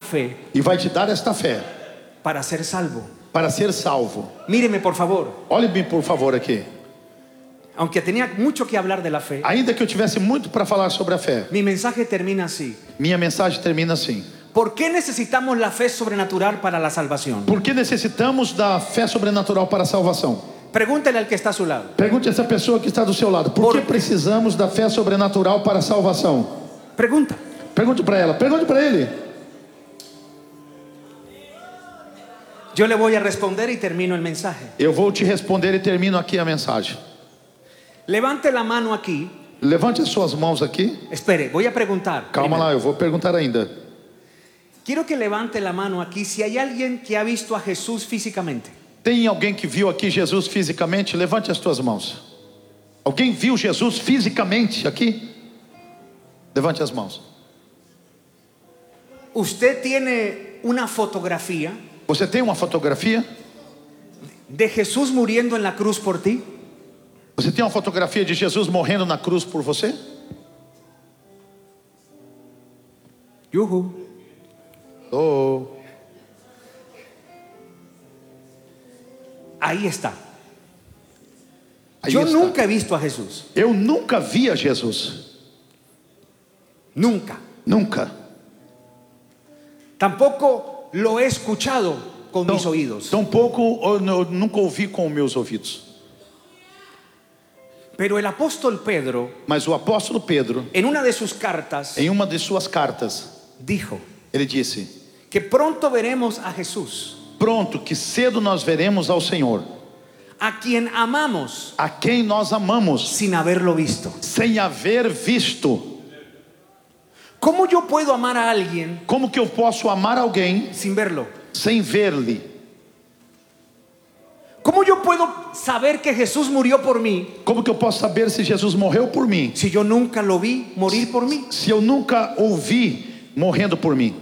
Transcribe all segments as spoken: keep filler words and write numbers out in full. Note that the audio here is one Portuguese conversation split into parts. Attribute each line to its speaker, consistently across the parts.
Speaker 1: fe
Speaker 2: e vai te dar esta fé
Speaker 1: para ser salvo.
Speaker 2: para ser salvo.
Speaker 1: Míreme por favor.
Speaker 2: Olhe-me por favor aqui.
Speaker 1: Aunque tenía mucho que hablar de la fe,
Speaker 2: Ainda que eu tivesse muito para falar sobre a fé,
Speaker 1: mi mensaje termina así.
Speaker 2: minha mensagem termina assim.
Speaker 1: ¿Por qué necesitamos la fe sobrenatural para la salvación?
Speaker 2: Por que necessitamos da fé sobrenatural para a salvação?
Speaker 1: Pregúntele al que está a su lado.
Speaker 2: Pergunte a essa pessoa que está do seu lado. Por,
Speaker 1: Por-
Speaker 2: que precisamos da fé sobrenatural para a salvação?
Speaker 1: Pregunta.
Speaker 2: Pergunte para ela. Pergunte para ele.
Speaker 1: Yo le voy a responder y termino el mensaje.
Speaker 2: Eu vou te responder e termino aqui a mensagem.
Speaker 1: Levante la mano aquí.
Speaker 2: Levante as suas mãos aqui.
Speaker 1: Espere, voy a preguntar.
Speaker 2: Calma
Speaker 1: primero.
Speaker 2: lá, eu vou perguntar ainda.
Speaker 1: Quiero que levante la mano aquí si hay alguien que ha visto a Jesús físicamente.
Speaker 2: Tem alguém que viu aqui Jesus fisicamente? Levante as tuas mãos. Alguém viu Jesus fisicamente aqui? Levante as mãos.
Speaker 1: ¿Usted tiene una fotografía
Speaker 2: Você tem uma fotografia?
Speaker 1: de Jesús muriendo en la cruz por ti?
Speaker 2: Você tem uma fotografia de Jesus morrendo na cruz por você?
Speaker 1: Yuhu.
Speaker 2: Oh.
Speaker 1: Ahí está.
Speaker 2: Aí
Speaker 1: Yo
Speaker 2: está.
Speaker 1: nunca he visto a Jesús.
Speaker 2: Eu nunca vi a Jesus.
Speaker 1: Nunca.
Speaker 2: Nunca.
Speaker 1: Tampoco lo he escuchado con mis oídos.
Speaker 2: Tampouco eu nu- nunca ouvi com meus ouvidos.
Speaker 1: Pero el apóstol Pedro,
Speaker 2: Mas o apóstolo Pedro,
Speaker 1: en una de sus cartas,
Speaker 2: em uma de suas cartas,
Speaker 1: dijo
Speaker 2: ele disse:
Speaker 1: que pronto veremos a Jesús,
Speaker 2: pronto, que cedo nós veremos ao Senhor,
Speaker 1: a quien amamos
Speaker 2: a quem nós amamos,
Speaker 1: sin haberlo visto.
Speaker 2: sem haver visto.
Speaker 1: ¿Cómo yo puedo amar a alguien
Speaker 2: Como que eu posso amar alguém
Speaker 1: sin verlo?
Speaker 2: sem ver-lhe?
Speaker 1: ¿Cómo yo puedo saber que Jesús murió por mí
Speaker 2: Como que eu posso saber se Jesus morreu por mim,
Speaker 1: si yo nunca lo vi morir por mí?
Speaker 2: se eu nunca ouvi morrendo por mim?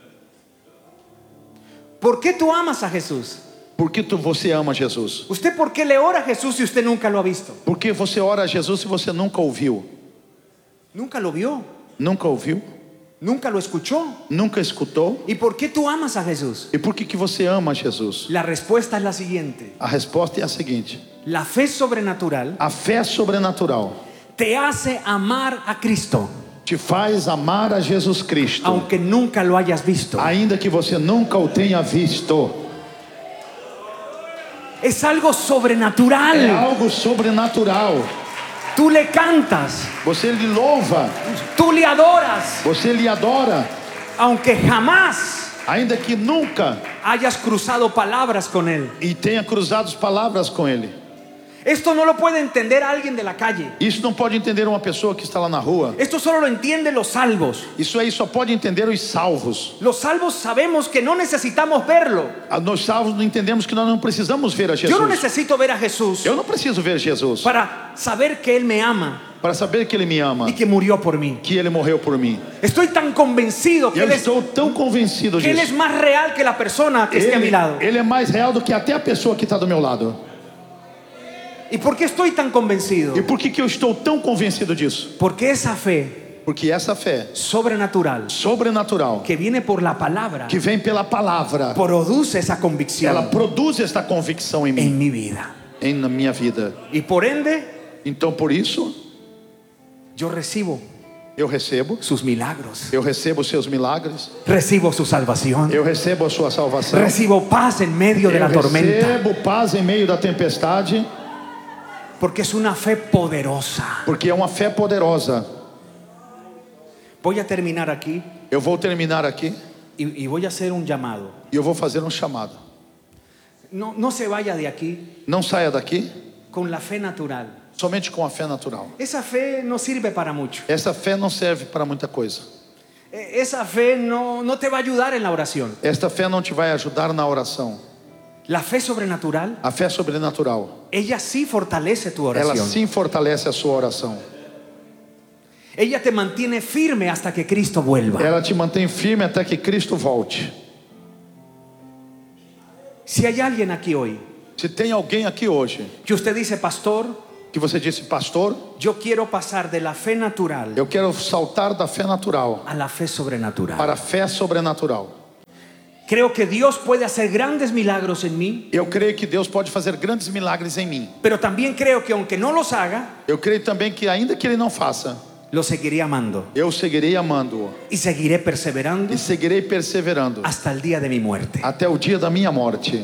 Speaker 1: ¿Por qué tú amas a Jesús?
Speaker 2: Por que tu, você ama Jesus?
Speaker 1: ¿Usted por qué le ora a Jesús si usted nunca lo ha visto?
Speaker 2: Por que você ora a Jesus se você nunca ouviu?
Speaker 1: Nunca lo vio,
Speaker 2: Nunca ouviu?
Speaker 1: nunca lo escuchó.
Speaker 2: Nunca escutou?
Speaker 1: ¿Y por qué tú amas a Jesús?
Speaker 2: E por que que você ama Jesus?
Speaker 1: La respuesta es la siguiente.
Speaker 2: A resposta é a seguinte:
Speaker 1: La fe sobrenatural
Speaker 2: a fé sobrenatural
Speaker 1: te hace amar a Cristo,
Speaker 2: te faz amar a Jesus Cristo,
Speaker 1: aunque nunca lo hayas visto.
Speaker 2: ainda que você nunca o tenha visto.
Speaker 1: Es algo
Speaker 2: É
Speaker 1: sobrenatural.
Speaker 2: algo sobrenatural.
Speaker 1: Tú le cantas,
Speaker 2: Você lhe louva,
Speaker 1: tú le adoras,
Speaker 2: você lhe adora,
Speaker 1: aunque jamás
Speaker 2: ainda que nunca
Speaker 1: hayas cruzado palabras con Él.
Speaker 2: e tenha cruzado as palavras com ele.
Speaker 1: Esto no lo puede entender alguien de la calle.
Speaker 2: Isso não pode entender uma pessoa que está lá na rua.
Speaker 1: Esto solo lo entienden los salvos.
Speaker 2: Isso aí só pode entender os salvos.
Speaker 1: Los salvos sabemos que no necesitamos verlo.
Speaker 2: Ah, nós salvos não entendemos que nós não precisamos ver a
Speaker 1: Yo no
Speaker 2: Jesus.
Speaker 1: necesito ver a Jesús
Speaker 2: Eu não preciso ver Jesus
Speaker 1: para saber que Él me ama
Speaker 2: para saber que ele me ama,
Speaker 1: y que murió por mí.
Speaker 2: que ele morreu por mim.
Speaker 1: Estoy tan convencido que
Speaker 2: Eu
Speaker 1: Él es,
Speaker 2: estou tão convencido
Speaker 1: que él es
Speaker 2: disso.
Speaker 1: más real que la persona que esté a mi
Speaker 2: Ele,
Speaker 1: lado.
Speaker 2: ele é mais real do que até a pessoa que está do meu lado.
Speaker 1: ¿Y por qué estoy tan convencido?
Speaker 2: E por que que eu estou tão convencido disso?
Speaker 1: Porque esa fe
Speaker 2: Porque essa fé
Speaker 1: sobrenatural
Speaker 2: sobrenatural
Speaker 1: que viene por la palabra
Speaker 2: que vem pela palavra,
Speaker 1: produce esa
Speaker 2: ela
Speaker 1: convicción
Speaker 2: produz esta convicção em mim,
Speaker 1: en mi vida.
Speaker 2: em na minha vida.
Speaker 1: Y por ende,
Speaker 2: Então por isso
Speaker 1: yo recibo
Speaker 2: eu recebo,
Speaker 1: sus milagros,
Speaker 2: eu recebo os seus milagres,
Speaker 1: recibo su salvación,
Speaker 2: eu recebo a sua salvação,
Speaker 1: recibo paz en medio de
Speaker 2: eu
Speaker 1: la tormenta,
Speaker 2: recebo paz em meio da tempestade,
Speaker 1: porque es una fe poderosa.
Speaker 2: porque é uma fé poderosa.
Speaker 1: Voy a terminar aquí
Speaker 2: Eu vou terminar aqui
Speaker 1: y, y voy a hacer un llamado.
Speaker 2: e eu vou fazer um chamado.
Speaker 1: No, no se vaya de aquí
Speaker 2: Não saia daqui
Speaker 1: con la fe natural.
Speaker 2: somente com a fé natural.
Speaker 1: Esa fe no sirve para mucho.
Speaker 2: Essa fé não serve para muita coisa.
Speaker 1: E- Esa fe no, no te va a ayudar en la oración.
Speaker 2: Esta fé não te vai ajudar na oração.
Speaker 1: La fe sobrenatural,
Speaker 2: A fé sobrenatural,
Speaker 1: ella sí fortalece tu
Speaker 2: ela
Speaker 1: oración.
Speaker 2: sim fortalece a sua oração.
Speaker 1: Ella te mantiene firme hasta que Cristo vuelva.
Speaker 2: Ela te mantém firme até que Cristo volte.
Speaker 1: Si hay alguien aquí hoy
Speaker 2: Se tem alguém aqui hoje
Speaker 1: que usted dice, pastor,
Speaker 2: que você disse, pastor,
Speaker 1: yo quiero pasar de la fe natural
Speaker 2: eu quero saltar da fé natural
Speaker 1: a la fe sobrenatural.
Speaker 2: para a fé sobrenatural.
Speaker 1: Creo que Dios puede hacer grandes milagros en mí,
Speaker 2: Eu creio que Deus pode fazer grandes milagres em mim.
Speaker 1: pero también creo que aunque no los haga,
Speaker 2: Eu creio também que ainda que Ele não faça,
Speaker 1: lo seguiré amando
Speaker 2: eu seguirei amando-o
Speaker 1: y seguiré perseverando
Speaker 2: e seguirei perseverando
Speaker 1: hasta el día de mi muerte.
Speaker 2: até o dia da minha morte.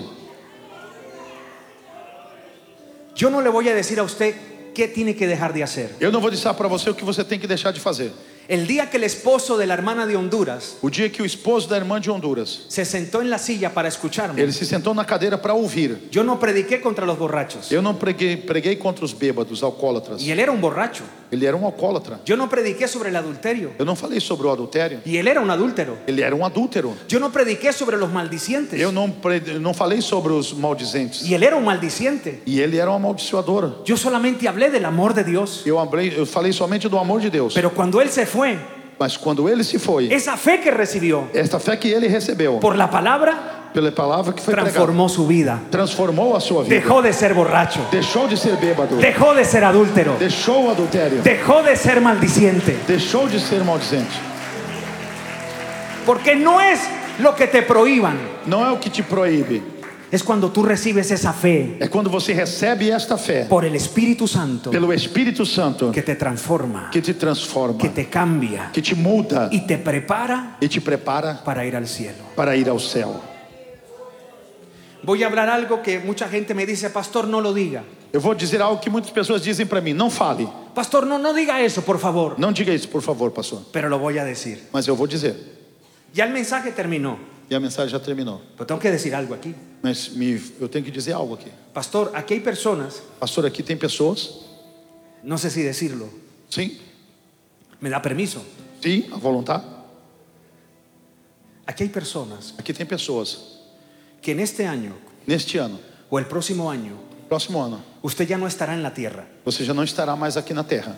Speaker 1: Yo no le voy a decir a usted qué tiene que dejar de hacer.
Speaker 2: Eu não vou dizer para você o que você tem que deixar de fazer.
Speaker 1: El día que el esposo de la hermana de Honduras
Speaker 2: O dia que o esposo da irmã de Honduras,
Speaker 1: se sentó en la silla para escucharme,
Speaker 2: ele se sentou na cadeira para ouvir.
Speaker 1: yo no prediqué contra los borrachos.
Speaker 2: Eu não preguei, preguei contra os bêbados, alcoólatras.
Speaker 1: Y él era un borracho.
Speaker 2: Ele era um alcoólatra.
Speaker 1: Yo no prediqué sobre el adulterio.
Speaker 2: Eu não falei sobre o adultério.
Speaker 1: Y él era un adúltero.
Speaker 2: Ele era um adúltero.
Speaker 1: Yo no prediqué sobre los maldicientes.
Speaker 2: Eu não, pre- não falei sobre os maldizentes.
Speaker 1: Y él era un maldiciente.
Speaker 2: E ele era um amaldiçoador.
Speaker 1: Yo solamente hablé del amor de Dios.
Speaker 2: Eu, hablei, eu falei somente do amor de Deus.
Speaker 1: Pero cuando él se fue,
Speaker 2: Mas quando ele se foi,
Speaker 1: esa fe que recibió
Speaker 2: esta fé que ele recebeu,
Speaker 1: por la palabra,
Speaker 2: pela palavra que foi pregada,
Speaker 1: transformó su vida.
Speaker 2: transformou a sua vida.
Speaker 1: Dejó de ser borracho.
Speaker 2: Deixou de ser bêbado.
Speaker 1: Dejó de ser adúltero.
Speaker 2: Deixou o adultério.
Speaker 1: Dejó de ser maldiciente.
Speaker 2: Deixou de ser maldizente.
Speaker 1: Porque no es lo que te prohíban.
Speaker 2: Não é o que te proíbe.
Speaker 1: Es cuando tú recibes esa fe
Speaker 2: É quando você recebe esta fé
Speaker 1: por el Espíritu Santo
Speaker 2: pelo Espírito Santo
Speaker 1: que te transforma,
Speaker 2: que te transforma,
Speaker 1: que te cambia
Speaker 2: que te muda
Speaker 1: y te prepara
Speaker 2: e te prepara
Speaker 1: para ir al cielo.
Speaker 2: para ir ao céu.
Speaker 1: Voy a hablar algo que mucha gente me dice, pastor, no lo diga.
Speaker 2: Eu vou dizer algo que muitas pessoas dizem para mí: não fale,
Speaker 1: Pastor, no, no diga eso, por favor.
Speaker 2: não diga isso, por favor, pastor.
Speaker 1: Pero lo voy a decir.
Speaker 2: Mas eu vou dizer.
Speaker 1: Ya el mensaje terminó,
Speaker 2: E a mensagem já terminou.
Speaker 1: pero tengo que decir algo aquí.
Speaker 2: Mas me, eu tenho que dizer algo aqui.
Speaker 1: Pastor, aquí hay personas,
Speaker 2: Pastor, aqui tem pessoas.
Speaker 1: no sé si decirlo,
Speaker 2: Sim,
Speaker 1: me da permiso.
Speaker 2: sim, a vontade.
Speaker 1: Aquí hay personas
Speaker 2: Aqui tem pessoas.
Speaker 1: que en este año
Speaker 2: Neste ano,
Speaker 1: o el próximo año,
Speaker 2: próximo ano,
Speaker 1: usted ya no estará en la tierra.
Speaker 2: você já não estará mais aqui na terra.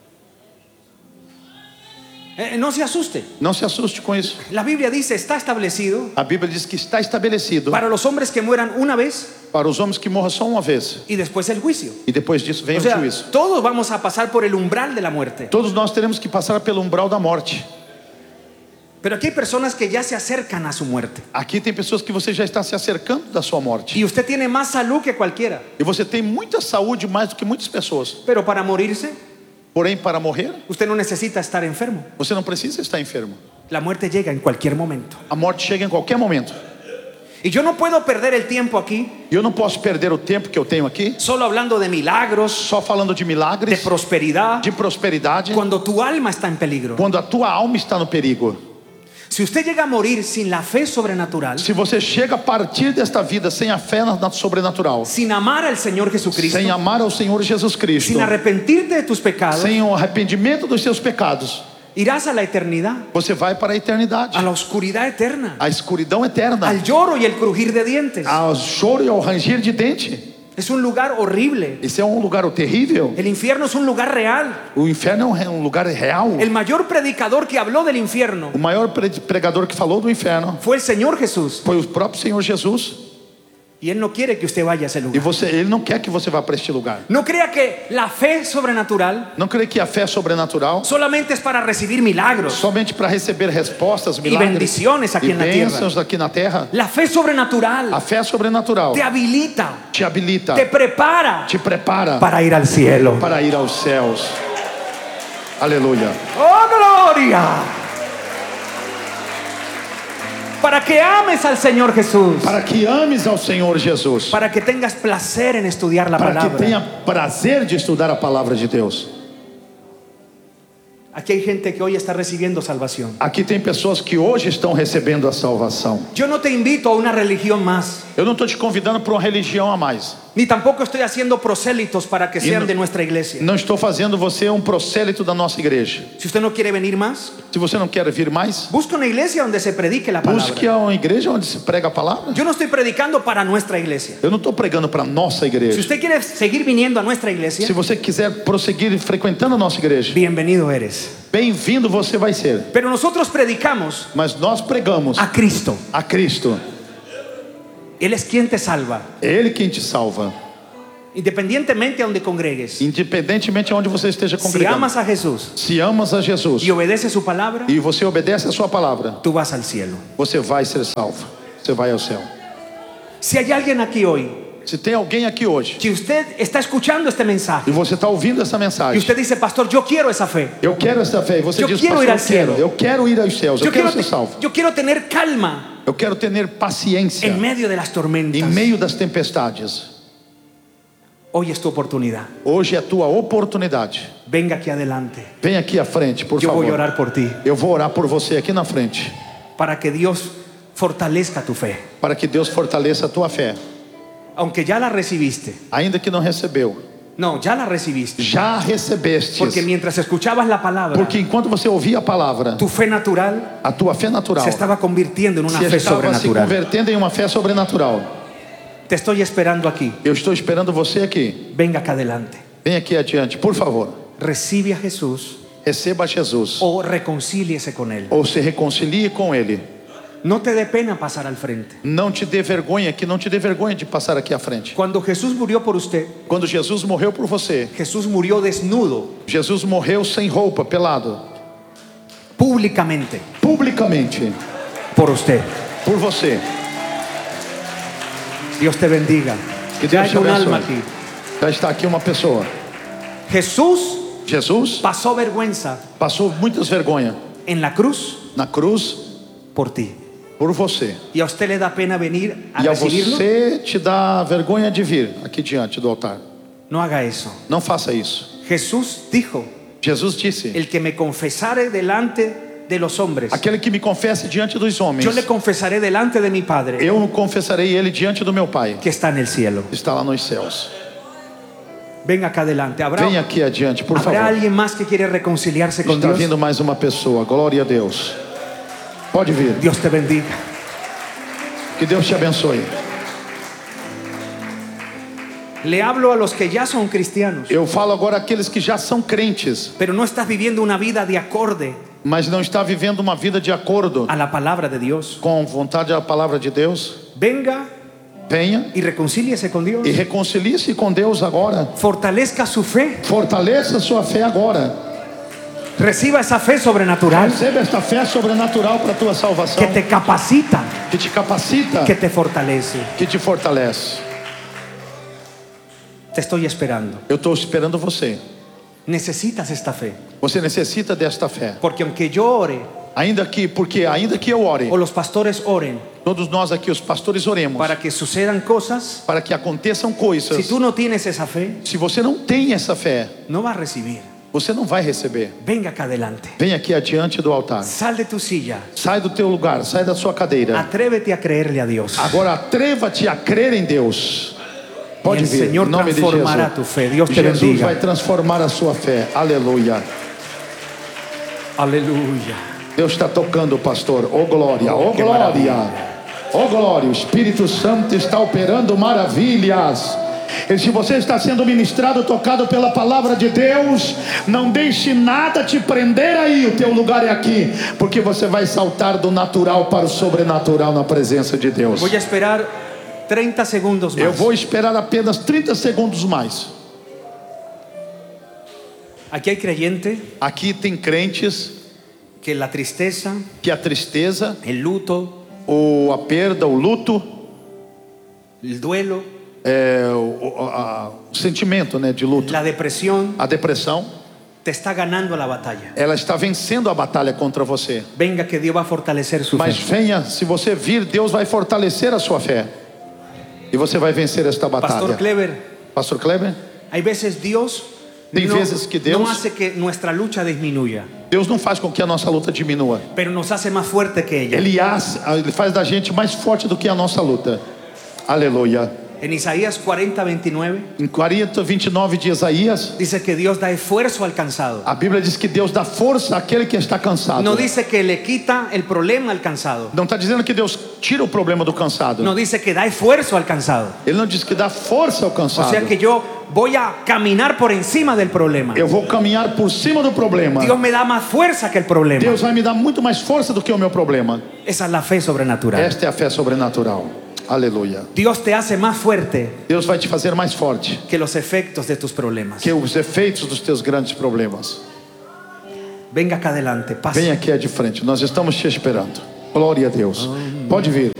Speaker 1: Eh, no se asuste.
Speaker 2: Não se assuste com isso.
Speaker 1: La Biblia dice, está establecido
Speaker 2: A Bíblia diz que está estabelecido
Speaker 1: para los hombres que mueran una vez
Speaker 2: para os homens que morram só uma vez.
Speaker 1: y después el juicio.
Speaker 2: E depois disso vem
Speaker 1: O
Speaker 2: o
Speaker 1: sea,
Speaker 2: juízo.
Speaker 1: todos vamos a pasar por el umbral de la muerte.
Speaker 2: Todos nós teremos que passar pelo umbral da morte.
Speaker 1: Pero aquí hay personas que ya se acercan a su muerte.
Speaker 2: Aqui tem pessoas que você já está se acercando da sua morte.
Speaker 1: Y usted tiene más salud que cualquiera.
Speaker 2: E você tem muita saúde mais do que muitas pessoas.
Speaker 1: Pero para morirse,
Speaker 2: Porém, para morrer,
Speaker 1: usted no necesita estar enfermo.
Speaker 2: você não precisa estar enfermo.
Speaker 1: La muerte llega en cualquier momento.
Speaker 2: A morte chega em qualquer momento.
Speaker 1: Y yo no puedo perder el tiempo aquí
Speaker 2: E eu não posso perder o tempo que eu tenho aqui
Speaker 1: solo hablando de milagros,
Speaker 2: só falando de
Speaker 1: de
Speaker 2: milagres,
Speaker 1: prosperidad,
Speaker 2: de prosperidade,
Speaker 1: cuando tu alma está en peligro.
Speaker 2: quando a tua alma está no perigo.
Speaker 1: Si usted llega a morir sin la fe sobrenatural,
Speaker 2: Se você chega a partir desta vida sem a fé na na sobrenatural,
Speaker 1: sin amar al Señor Jesucristo,
Speaker 2: sem amar ao Senhor Jesus Cristo,
Speaker 1: sin arrepentirte de tus pecados,
Speaker 2: sem o arrependimento dos seus pecados,
Speaker 1: irás a la eternidad,
Speaker 2: você vai para a eternidade,
Speaker 1: a la oscuridad eterna,
Speaker 2: a escuridão eterna,
Speaker 1: al lloro y el crujir de dientes.
Speaker 2: ao choro e ao ranger de dente.
Speaker 1: Es un lugar horrible.
Speaker 2: Esse é um lugar terrível.
Speaker 1: El infierno es un lugar real.
Speaker 2: O inferno é um lugar real.
Speaker 1: El mayor predicador que habló del infierno
Speaker 2: O maior pre- pregador que falou do inferno
Speaker 1: fue el Señor Jesús.
Speaker 2: foi o próprio Senhor Jesus.
Speaker 1: Y Él no quiere que usted vaya a ese
Speaker 2: E
Speaker 1: lugar.
Speaker 2: você, ele não quer que você vá para este lugar.
Speaker 1: No crea que la fe sobrenatural
Speaker 2: Não creia que a fé sobrenatural
Speaker 1: solamente es para recibir milagros
Speaker 2: somente para receber respostas,
Speaker 1: y
Speaker 2: milagres
Speaker 1: bendiciones aquí
Speaker 2: e
Speaker 1: en la tierra.
Speaker 2: bênçãos aqui na terra.
Speaker 1: La fe sobrenatural
Speaker 2: A fé sobrenatural
Speaker 1: te habilita,
Speaker 2: te habilita,
Speaker 1: te prepara
Speaker 2: te prepara
Speaker 1: para ir al cielo.
Speaker 2: para ir aos céus. Aleluia.
Speaker 1: ¡Oh, gloria! Para que ames al Señor Jesús.
Speaker 2: Para que ames ao Senhor Jesus.
Speaker 1: Para que tengas placer en estudiar la
Speaker 2: Para que
Speaker 1: palabra.
Speaker 2: tenha prazer de estudar a palavra de Deus.
Speaker 1: Aquí hay gente que hoy está recibiendo salvación.
Speaker 2: Aqui tem pessoas que hoje estão recebendo a salvação.
Speaker 1: Yo no te invito a una religión más,
Speaker 2: Eu não estou te convidando para uma religião a mais.
Speaker 1: ni tampoco estoy haciendo prosélitos para que sean
Speaker 2: no-
Speaker 1: de nuestra iglesia.
Speaker 2: Não estou fazendo você um prosélito da nossa igreja.
Speaker 1: Si usted no quiere venir más,
Speaker 2: Se você não quer vir mais,
Speaker 1: busque una iglesia donde se predique la
Speaker 2: busque
Speaker 1: palabra.
Speaker 2: uma igreja onde se prega a palavra.
Speaker 1: Yo no estoy predicando para nuestra iglesia.
Speaker 2: Eu não estou pregando para a nossa
Speaker 1: Si
Speaker 2: igreja.
Speaker 1: usted quiere seguir viniendo a nuestra
Speaker 2: Se
Speaker 1: iglesia,
Speaker 2: você quiser prosseguir frequentando a nossa igreja,
Speaker 1: bienvenido eres.
Speaker 2: bem-vindo você vai ser.
Speaker 1: Pero nosotros predicamos
Speaker 2: Mas nós pregamos
Speaker 1: a Cristo.
Speaker 2: a Cristo.
Speaker 1: Él es quien te salva,
Speaker 2: É Ele quem te salva.
Speaker 1: independientemente a donde congregues.
Speaker 2: Independentemente de onde você esteja
Speaker 1: Si
Speaker 2: congregando.
Speaker 1: amas a Jesús
Speaker 2: Se amas a Jesus
Speaker 1: y obedeces su palabra,
Speaker 2: e você obedece a sua palavra,
Speaker 1: tú vas al cielo.
Speaker 2: você vai ser salvo. você vai ao céu.
Speaker 1: Si hay alguien aquí hoy
Speaker 2: Se tem alguém aqui hoje
Speaker 1: que usted está escuchando este mensaje
Speaker 2: e você está ouvindo essa
Speaker 1: y
Speaker 2: mensagem,
Speaker 1: usted dice, pastor, yo quiero esa fe.
Speaker 2: eu quero essa fé, e você
Speaker 1: Eu
Speaker 2: diz,
Speaker 1: quero
Speaker 2: pastor,
Speaker 1: ir ao
Speaker 2: eu quero,
Speaker 1: cielo.
Speaker 2: eu quero ir aos céus, eu
Speaker 1: Yo
Speaker 2: quero
Speaker 1: quiero,
Speaker 2: ser salvo.
Speaker 1: yo quiero tener calma
Speaker 2: Eu quero ter paciência
Speaker 1: en medio de las tormentas.
Speaker 2: em meio das tempestades.
Speaker 1: Hoy es tu oportunidad.
Speaker 2: Hoje é a tua oportunidade.
Speaker 1: Venga aquí adelante.
Speaker 2: Vem aqui à frente, por
Speaker 1: Yo
Speaker 2: favor.
Speaker 1: voy a orar por ti
Speaker 2: Eu vou orar por você aqui na frente,
Speaker 1: para que Dios fortalezca tu fe.
Speaker 2: para que Deus fortaleça a tua fé.
Speaker 1: Aunque ya la recibiste.
Speaker 2: Ainda que não recebeu,
Speaker 1: No, ya la recibiste.
Speaker 2: já recebeste.
Speaker 1: Porque mientras escuchabas la palabra,
Speaker 2: Porque enquanto você ouvia a palavra,
Speaker 1: tu fe natural
Speaker 2: a tua fé natural
Speaker 1: se estaba convirtiendo en una
Speaker 2: se
Speaker 1: fe
Speaker 2: estava se
Speaker 1: sobrenatural.
Speaker 2: convertendo em uma fé sobrenatural.
Speaker 1: Te estoy esperando aquí.
Speaker 2: Eu estou esperando você aqui.
Speaker 1: Venga acá adelante.
Speaker 2: Vem aqui adiante, por favor.
Speaker 1: Recibe a Jesús
Speaker 2: Receba Jesus
Speaker 1: o reconcíliese con Él.
Speaker 2: ou se reconcilie com Ele.
Speaker 1: No te dé pena pasar al frente.
Speaker 2: Não te dê vergonha, que não te dê vergonha de passar aqui à frente.
Speaker 1: Cuando Jesús murió por usted,
Speaker 2: Quando Jesus morreu por você,
Speaker 1: Jesús murió desnudo,
Speaker 2: Jesus morreu sem roupa, pelado,
Speaker 1: públicamente,
Speaker 2: publicamente,
Speaker 1: por usted.
Speaker 2: por você.
Speaker 1: Dios te bendiga.
Speaker 2: Que
Speaker 1: Ya
Speaker 2: Deus te
Speaker 1: hay un
Speaker 2: abençoe.
Speaker 1: alma aquí.
Speaker 2: Já está aqui uma pessoa.
Speaker 1: Jesús
Speaker 2: Jesus
Speaker 1: pasó vergüenza
Speaker 2: passou muitas vergonhas
Speaker 1: en la cruz
Speaker 2: na cruz
Speaker 1: por ti.
Speaker 2: por você.
Speaker 1: Y a usted le da pena venir a
Speaker 2: E a
Speaker 1: recibirlo.
Speaker 2: você te dá vergonha de vir aqui diante do altar.
Speaker 1: No haga eso.
Speaker 2: Não faça isso.
Speaker 1: Jesús dijo,
Speaker 2: Jesus disse:
Speaker 1: el que me confesare delante de los hombres,
Speaker 2: aquele que me confesse diante dos homens,
Speaker 1: yo le confesaré delante de mi Padre
Speaker 2: eu confessarei ele diante do meu Pai,
Speaker 1: que está en el cielo.
Speaker 2: que está lá nos céus.
Speaker 1: Venga acá adelante. ¿Habrá,
Speaker 2: Venha aqui adiante, por
Speaker 1: ¿habrá
Speaker 2: favor.
Speaker 1: alguien más que quiere reconciliarse con
Speaker 2: Está
Speaker 1: Dios?
Speaker 2: vindo mais uma pessoa. Glória a Deus. Pode vir.
Speaker 1: Dios te bendiga.
Speaker 2: Que Deus te abençoe.
Speaker 1: Le hablo a los que ya son cristianos,
Speaker 2: Eu falo agora àqueles que já são crentes,
Speaker 1: pero no estás viviendo una vida de acorde
Speaker 2: mas não está vivendo uma vida de acordo
Speaker 1: a la palabra de Dios.
Speaker 2: com vontade da palavra de Deus.
Speaker 1: Venga
Speaker 2: Venha
Speaker 1: y reconcíliese con Dios.
Speaker 2: e reconcilie-se com Deus agora.
Speaker 1: Fortalezca su fe.
Speaker 2: Fortaleça sua fé agora.
Speaker 1: Reciba esa fe sobrenatural
Speaker 2: Receba esta fé sobrenatural para a tua salvação,
Speaker 1: que te capacita,
Speaker 2: que te capacita,
Speaker 1: que te fortalece.
Speaker 2: que te fortalece.
Speaker 1: Te estoy esperando.
Speaker 2: Eu estou esperando você.
Speaker 1: Necesitas esta fe.
Speaker 2: Você necessita desta fé.
Speaker 1: Porque aunque yo ore,
Speaker 2: Ainda que, porque ainda que eu ore,
Speaker 1: o los pastores oren,
Speaker 2: todos nós aqui, os pastores, oremos
Speaker 1: para que sucedan cosas,
Speaker 2: para que aconteçam coisas.
Speaker 1: si tú no tienes esa fe,
Speaker 2: Se você não tem essa fé,
Speaker 1: no vas a recibir.
Speaker 2: você não vai receber.
Speaker 1: Venga acá adelante.
Speaker 2: Vem aqui adiante do altar.
Speaker 1: Sal de tu silla.
Speaker 2: Sai do teu lugar, sai da sua cadeira.
Speaker 1: Atrévete a creerle a Dios.
Speaker 2: Agora atreva-te a crer em Deus. Pode
Speaker 1: Y el
Speaker 2: vir,
Speaker 1: Señor
Speaker 2: em nome de
Speaker 1: transformará
Speaker 2: Jesus.
Speaker 1: tu fe. Dios te
Speaker 2: Jesus
Speaker 1: bendiga.
Speaker 2: vai transformar a sua fé. Aleluia.
Speaker 1: Aleluya.
Speaker 2: Deus está tocando, pastor. Oh glória, oh
Speaker 1: que
Speaker 2: glória. Oh glória. O Espírito Santo está operando maravilhas. E se você está sendo ministrado, tocado pela palavra de Deus, não deixe nada te prender aí. O teu lugar é aqui, porque você vai saltar do natural para o sobrenatural na presença de Deus.
Speaker 1: Voy a esperar treinta segundos más.
Speaker 2: Eu vou esperar apenas trinta segundos mais.
Speaker 1: Aquí hay creyente
Speaker 2: Aqui tem crentes
Speaker 1: que la tristeza,
Speaker 2: que a tristeza,
Speaker 1: el luto,
Speaker 2: ou a perda, o luto,
Speaker 1: el duelo,
Speaker 2: é, o, a- o sentimento, né, de luto,
Speaker 1: la depresión
Speaker 2: a depressão,
Speaker 1: te está ganando la batalla.
Speaker 2: ela está vencendo a batalha contra você.
Speaker 1: Venga que Dios va a fortalecer su
Speaker 2: Mas
Speaker 1: fe.
Speaker 2: venha, se você vir, Deus vai fortalecer a sua fé. E você vai vencer esta batalha.
Speaker 1: Pastor Kleber,
Speaker 2: Pastor Kleber,
Speaker 1: hay veces Dios
Speaker 2: Tem
Speaker 1: no,
Speaker 2: vezes que Deus-
Speaker 1: no hace que nuestra lucha disminuya,
Speaker 2: Deus não faz com que a nossa luta diminua.
Speaker 1: pero nos hace más fuerte que ella.
Speaker 2: Ele, hace, ele faz da gente mais forte do que a nossa luta. Aleluia.
Speaker 1: En Isaías cuarenta, veintinueve
Speaker 2: Em quarenta, vinte e nove de Isaías,
Speaker 1: dice que Dios da esfuerzo al cansado.
Speaker 2: a Bíblia diz que Deus dá força àquele que está cansado.
Speaker 1: No dice que le quita el problema al cansado.
Speaker 2: Não está dizendo que Deus tira o problema do cansado.
Speaker 1: No dice que da esfuerzo al cansado.
Speaker 2: Ele não diz que dá força ao
Speaker 1: O
Speaker 2: cansado.
Speaker 1: sea que yo voy a caminar por encima del problema.
Speaker 2: Eu vou caminhar por cima do problema.
Speaker 1: Dios me da más fuerza que el problema.
Speaker 2: Deus vai me dar muito mais força do que o meu problema.
Speaker 1: Esa es la fe sobrenatural.
Speaker 2: Esta é a fé sobrenatural. Aleluia.
Speaker 1: Dios te hace más fuerte
Speaker 2: Deus vai te fazer mais forte
Speaker 1: que los efectos de tus problemas.
Speaker 2: que os efeitos dos teus grandes problemas.
Speaker 1: Venga acá adelante, pase.
Speaker 2: Vem aqui de frente, nós estamos te esperando. Glória a Deus. Pode vir.